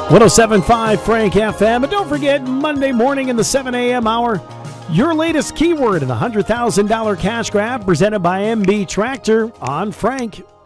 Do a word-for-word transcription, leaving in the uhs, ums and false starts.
one oh seven point five Frank F M. And don't forget, Monday morning in the seven a.m. hour, your latest keyword in the one hundred thousand dollars cash grab presented by M B Tractor on Frank